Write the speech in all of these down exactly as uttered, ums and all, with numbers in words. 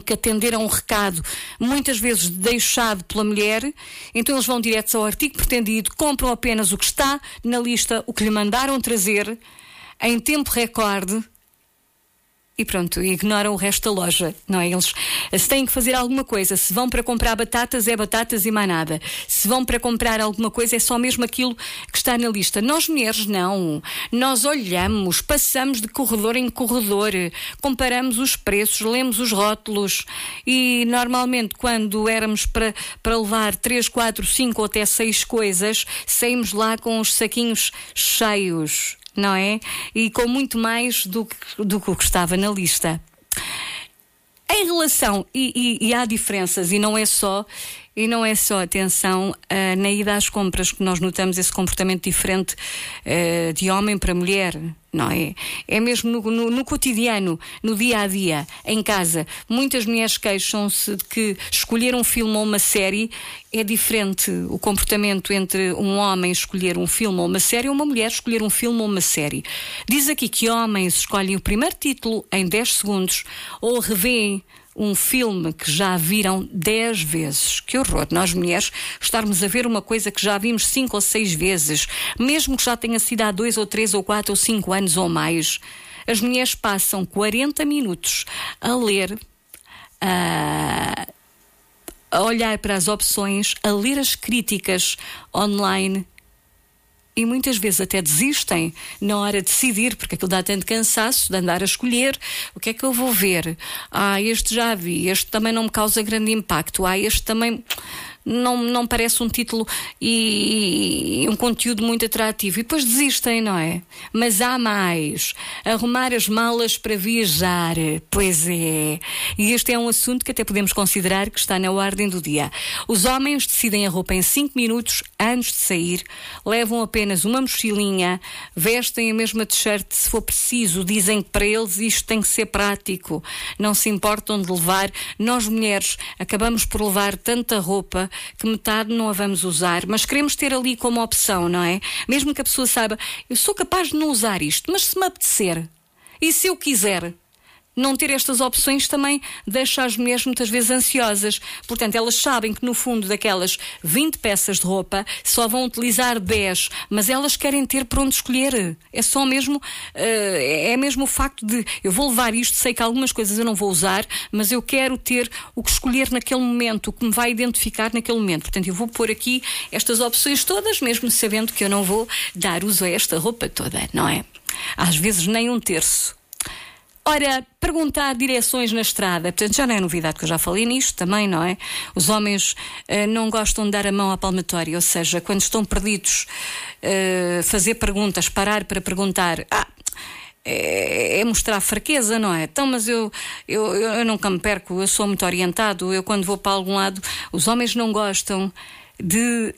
que atender a um recado, muitas vezes deixado pela mulher. Então eles vão direto ao artigo pretendido, compram apenas o que está na lista, o que lhe mandaram trazer, em tempo recorde, e pronto, ignoram o resto da loja, não é? Eles se têm que fazer alguma coisa, se vão para comprar batatas, é batatas e mais nada. Se vão para comprar alguma coisa, é só mesmo aquilo que está na lista. Nós mulheres não, nós olhamos, passamos de corredor em corredor, comparamos os preços, lemos os rótulos, e normalmente quando éramos para, para levar três, quatro, cinco ou até seis coisas, saímos lá com os saquinhos cheios, não é? E com muito mais do que, do que o que estava na lista. Em relação, e, e, e há diferenças, e não é só, e não é só, atenção, uh, na ida às compras que nós notamos esse comportamento diferente uh, de homem para mulher, não é? É mesmo no, no, no cotidiano, no dia a dia, em casa. Muitas mulheres queixam-se de que escolher um filme ou uma série é diferente. O comportamento entre um homem escolher um filme ou uma série, ou uma mulher escolher um filme ou uma série. Diz aqui que homens escolhem o primeiro título em dez segundos ou revêem um filme que já viram dez vezes. Que horror, nós mulheres estarmos a ver uma coisa que já vimos cinco ou seis vezes, mesmo que já tenha sido há dois ou três ou quatro ou cinco anos ou mais. As mulheres passam quarenta minutos a ler, a, a olhar para as opções, a ler as críticas online, e muitas vezes até desistem na hora de decidir, porque aquilo dá tanto cansaço de andar a escolher o que é que eu vou ver. Ah, este já vi, este também não me causa grande impacto. Ah, este também não, não parece um título e, e um conteúdo muito atrativo. E depois desistem, não é? Mas há mais. Arrumar as malas para viajar. Pois é. E este é um assunto que até podemos considerar que está na ordem do dia. Os homens decidem a roupa em cinco minutos antes de sair, levam apenas uma mochilinha, vestem a mesma t-shirt se for preciso, dizem que para eles isto tem que ser prático, não se importam de levar. Nós mulheres acabamos por levar tanta roupa que metade não a vamos usar, mas queremos ter ali como opção, não é? Mesmo que a pessoa saiba, eu sou capaz de não usar isto, mas se me apetecer, e se eu quiser, não ter estas opções também deixa as mulheres muitas vezes ansiosas. Portanto, elas sabem que no fundo daquelas vinte peças de roupa só vão utilizar dez, mas elas querem ter para onde escolher. É só mesmo, uh, é mesmo o facto de eu vou levar isto, sei que algumas coisas eu não vou usar, mas eu quero ter o que escolher naquele momento, o que me vai identificar naquele momento. Portanto, eu vou pôr aqui estas opções todas, mesmo sabendo que eu não vou dar uso a esta roupa toda, não é? Às vezes nem um terço. Ora, perguntar direções na estrada, portanto já não é novidade, que eu já falei nisto também, não é? Os homens uh, não gostam de dar a mão à palmatória, ou seja, quando estão perdidos, uh, fazer perguntas, parar para perguntar, ah, é, é mostrar fraqueza, não é? Então, mas eu, eu, eu nunca me perco, eu sou muito orientado, eu quando vou para algum lado, os homens não gostam de,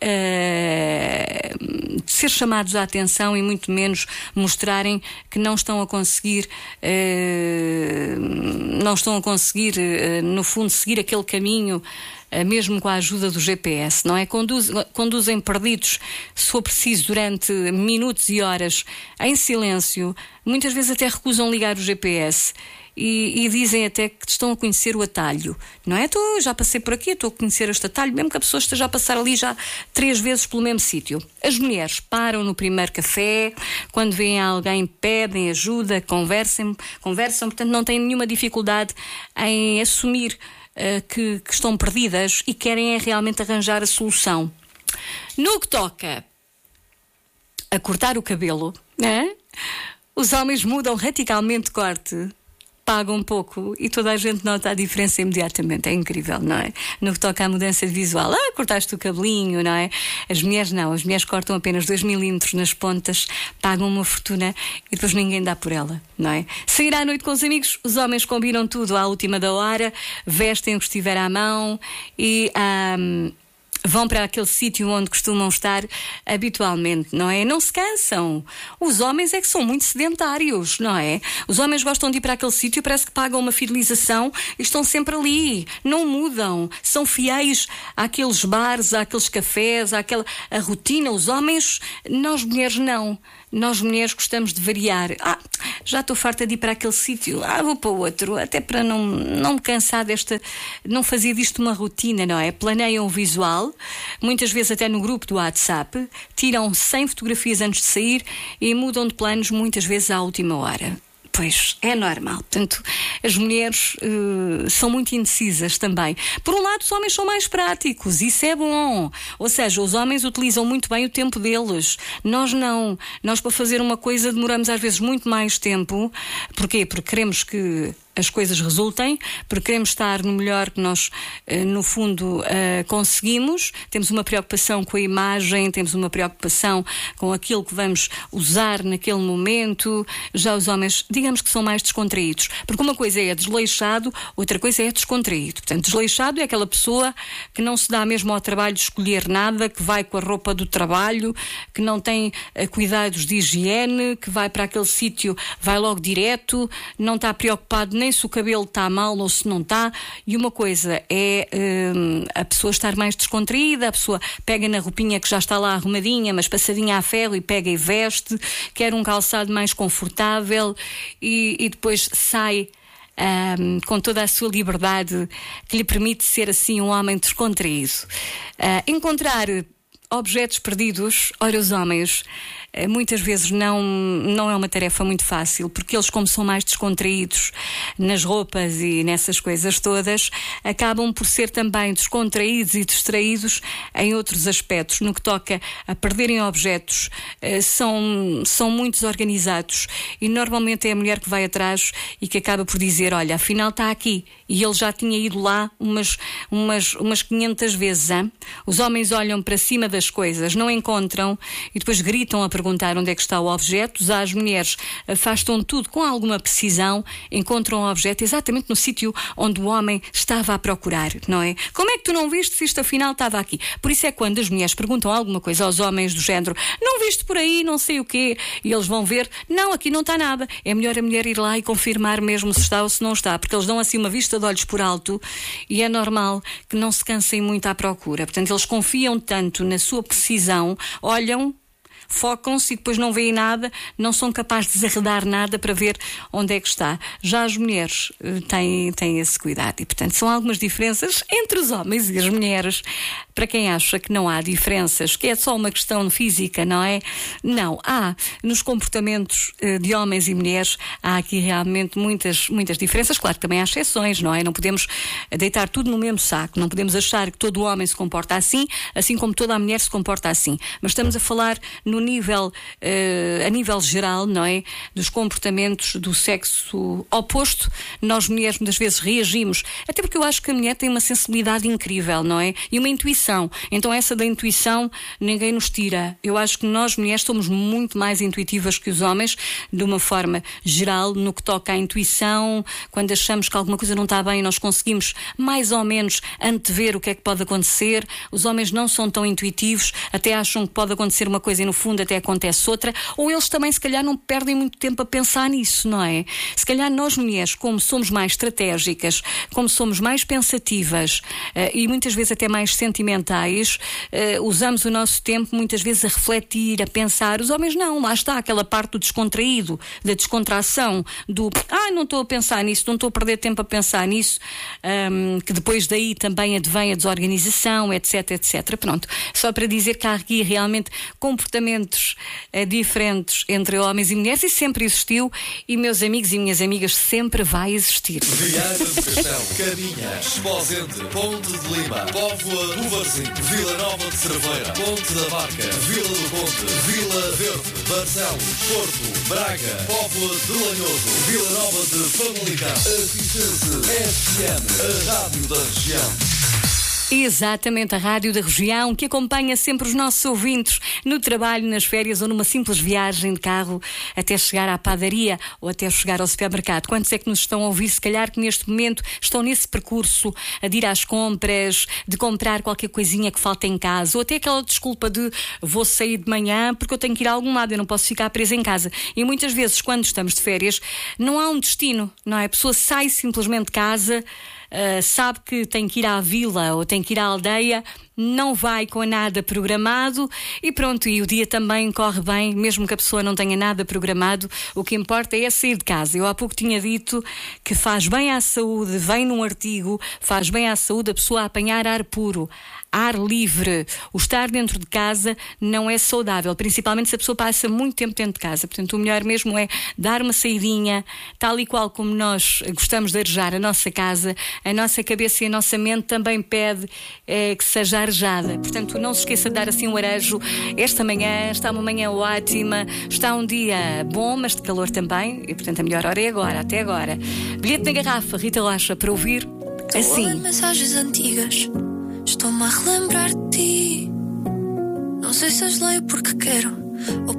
uh, de ser chamados à atenção e muito menos mostrarem que não estão a conseguir uh, não estão a conseguir uh, no fundo seguir aquele caminho, uh, mesmo com a ajuda do G P S, não é? Conduz, conduzem perdidos, se for preciso, durante minutos e horas em silêncio, muitas vezes até recusam ligar o G P S. E, e dizem até que estão a conhecer o atalho, não é? Estou, já passei por aqui, estou a conhecer este atalho, mesmo que a pessoa esteja a passar ali já três vezes pelo mesmo sítio. As mulheres param no primeiro café, quando veem alguém pedem ajuda, conversam, conversam, portanto não têm nenhuma dificuldade em assumir uh, que, que estão perdidas e querem é realmente arranjar a solução. No que toca a cortar o cabelo, né? Os homens mudam radicalmente de corte, pagam um pouco e toda a gente nota a diferença imediatamente. É incrível, não é? No que toca à mudança de visual, ah, cortaste o cabelinho, não é? As mulheres não, as mulheres cortam apenas dois milímetros nas pontas, pagam uma fortuna e depois ninguém dá por ela, não é? Sair à noite com os amigos, os homens combinam tudo à última da hora, vestem o que estiver à mão e um, vão para aquele sítio onde costumam estar habitualmente, não é? Não se cansam. Os homens é que são muito sedentários, não é? Os homens gostam de ir para aquele sítio, parece que pagam uma fidelização e estão sempre ali, não mudam, são fiéis àqueles bares, àqueles cafés, àquela a rotina. Os homens, nós mulheres não. Nós mulheres gostamos de variar. Ah, já estou farta de ir para aquele sítio, ah, vou para o outro, até para não, não me cansar desta, não fazer disto uma rotina, não é? Planeiam o visual, muitas vezes até no grupo do WhatsApp, tiram cem fotografias antes de sair e mudam de planos muitas vezes à última hora. Pois, é normal. Portanto, as mulheres uh, são muito indecisas também. Por um lado, os homens são mais práticos, isso é bom. Ou seja, os homens utilizam muito bem o tempo deles. Nós não. Nós, para fazer uma coisa, demoramos às vezes muito mais tempo. Porquê? Porque queremos que as coisas resultem, porque queremos estar no melhor que nós, no fundo, conseguimos. Temos uma preocupação com a imagem, temos uma preocupação com aquilo que vamos usar naquele momento. Já os homens, digamos que são mais descontraídos, porque uma coisa é desleixado, outra coisa é descontraído. Portanto, desleixado é aquela pessoa que não se dá mesmo ao trabalho de escolher nada, que vai com a roupa do trabalho, que não tem cuidados de higiene, que vai para aquele sítio, vai logo direto, não está preocupado nem se o cabelo está mal ou se não está. E uma coisa é hum, a pessoa estar mais descontraída, a pessoa pega na roupinha que já está lá arrumadinha, mas passadinha a ferro, e pega e veste, quer um calçado mais confortável e, e depois sai Um, com toda a sua liberdade que lhe permite ser assim um homem descontraído. Uh, encontrar objetos perdidos, ora, os homens muitas vezes não, não é uma tarefa muito fácil, porque eles, como são mais descontraídos nas roupas e nessas coisas todas, acabam por ser também descontraídos e distraídos em outros aspectos. No que toca a perderem objetos, são, são muito desorganizados, e normalmente é a mulher que vai atrás e que acaba por dizer: olha, afinal está aqui, e ele já tinha ido lá umas, umas, umas quinhentas vezes. Hein? Os homens olham para cima das coisas, não encontram e depois gritam a perguntar onde é que está o objeto. Já as mulheres afastam tudo com alguma precisão, encontram o objeto exatamente no sítio onde o homem estava a procurar, não é? Como é que tu não viste se isto afinal estava aqui? Por isso é quando as mulheres perguntam alguma coisa aos homens do género: não viste por aí, não sei o quê, e eles vão ver: não, aqui não está nada. É melhor a mulher ir lá e confirmar mesmo se está ou se não está, porque eles dão assim uma vista de olhos por alto, e é normal que não se cansem muito à procura. Portanto, eles confiam tanto na sua precisão, olham, focam-se e depois não veem nada, não são capazes de desarredar nada para ver onde é que está. Já as mulheres uh, têm, têm esse cuidado, e portanto são algumas diferenças entre os homens e as mulheres. Para quem acha que não há diferenças, que é só uma questão física, não é? Não, há nos comportamentos uh, de homens e mulheres, há aqui realmente muitas, muitas diferenças. Claro que também há exceções, não é? Não podemos deitar tudo no mesmo saco, não podemos achar que todo o homem se comporta assim, assim como toda a mulher se comporta assim. Mas estamos a falar no nível, uh, a nível geral, não é? Dos comportamentos do sexo oposto. Nós mulheres muitas vezes reagimos, até porque eu acho que a mulher tem uma sensibilidade incrível, não é? E uma intuição. Então essa da intuição ninguém nos tira. Eu acho que nós mulheres somos muito mais intuitivas que os homens, de uma forma geral, no que toca à intuição. Quando achamos que alguma coisa não está bem, nós conseguimos mais ou menos antever o que é que pode acontecer. Os homens não são tão intuitivos, até acham que pode acontecer uma coisa e no fundo até acontece outra, ou eles também se calhar não perdem muito tempo a pensar nisso, não é? Se calhar nós mulheres, como somos mais estratégicas, como somos mais pensativas uh, e muitas vezes até mais sentimentais, uh, usamos o nosso tempo muitas vezes a refletir, a pensar. Os homens não, lá está aquela parte do descontraído, da descontração, do ah, não estou a pensar nisso, não estou a perder tempo a pensar nisso, um, que depois daí também advém a desorganização, etc, etc. Pronto, só para dizer que há aqui realmente comportamentos uh, diferentes entre homens e mulheres, e sempre existiu, e meus amigos e minhas amigas, sempre vai existir. Viana do Castelo, Caminhas, Esposende, Ponte de Lima, Póvoa do Varzim, Vila Nova de Cerveira, Ponte da Barca, Vila do Conde, Vila Verde, Barcelos, Porto, Braga, Póvoa de Lanhoso, Vila Nova de Famalicão, Aficiense, F M, a rádio da região. Exatamente, a rádio da região, que acompanha sempre os nossos ouvintes no trabalho, nas férias ou numa simples viagem de carro até chegar à padaria ou até chegar ao supermercado. Quantos é que nos estão a ouvir, se calhar que neste momento estão nesse percurso de ir às compras, de comprar qualquer coisinha que falta em casa, ou até aquela desculpa de vou sair de manhã porque eu tenho que ir a algum lado, eu não posso ficar presa em casa. E muitas vezes, quando estamos de férias, não há um destino, não é? A pessoa sai simplesmente de casa, Uh, sabe que tem que ir à vila ou tem que ir à aldeia não vai com nada programado e pronto, e o dia também corre bem, mesmo que a pessoa não tenha nada programado. O que importa é sair de casa. Eu há pouco tinha dito que faz bem à saúde, vem num artigo, faz bem à saúde a pessoa apanhar ar puro, ar livre. O estar dentro de casa não é saudável, principalmente se a pessoa passa muito tempo dentro de casa. Portanto, o melhor mesmo é dar uma saidinha, tal e qual como nós gostamos de arejar a nossa casa, a nossa cabeça e a nossa mente também pede é, que seja arejada. Portanto, não se esqueça de dar assim um arejo. Esta manhã está uma manhã ótima, está um dia bom, mas de calor também, e portanto a melhor hora é agora, até agora. Bilhete na garrafa, Rita Rocha, para ouvir assim. Mensagens antigas, estou-me a relembrar de ti. Não sei se as leio porque quero ou